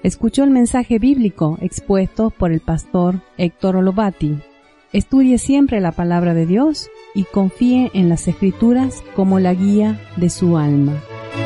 Escuchó el mensaje bíblico expuesto por el pastor Héctor Olobati. Estudie siempre la palabra de Dios y confíe en las Escrituras como la guía de su alma.